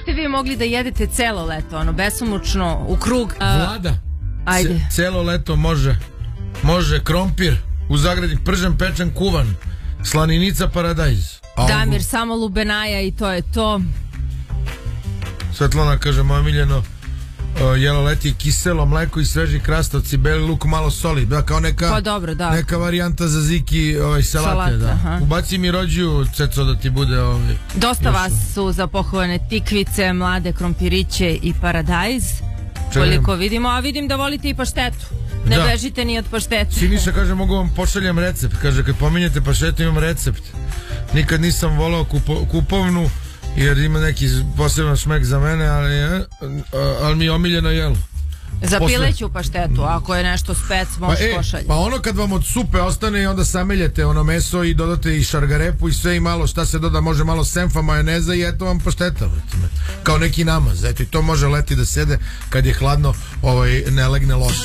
biste vi mogli da jedete celo leto, ono, besomučno, u krug? Vlada, ajde. Celo leto može krompir, u zagradi pržen, pečen, kuvan, slaninica, paradajz. Damir, samo lubenaja i to je to. Svetlana kaže, moje miljeno jelo leti je kiselo mleko i sveži krastavci, beli luk, malo soli. Da, kao neka, pa dobro, da. Neka varijanta za ziki salate. Da. Ubaci mi rođu, Ceco, da ti bude dosta vas su za pohovane tikvice, mlade krompiriće i paradajz. Koliko vidimo, a vidim da volite i paštetu. Ne bežite ni od paštete. Siniša kaže, mogu vam pošaljem recept. Kaže, kad pominjete paštetu imam recept. Nikad nisam volao kupovnu, jer ima neki poseban šmek za mene, ali mi je omiljeno jelo. Za pileću paštetu, ako je nešto spec, možeš pošalje. Pa ono kad vam od supe ostane i onda sameljete ono meso i dodate i šargarepu i sve i malo šta se doda, može malo senfa, majoneza i eto vam pašteta. Kao neki namaz, eto i to može leti da sede kad je hladno, ne legne loše.